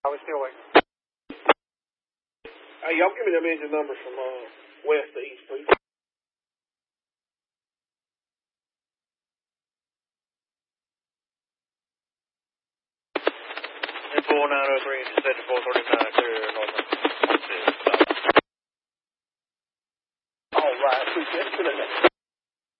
we still waiting. Hey, y'all give me them engine numbers from west to east, please. 4903, descend to 439, clear north.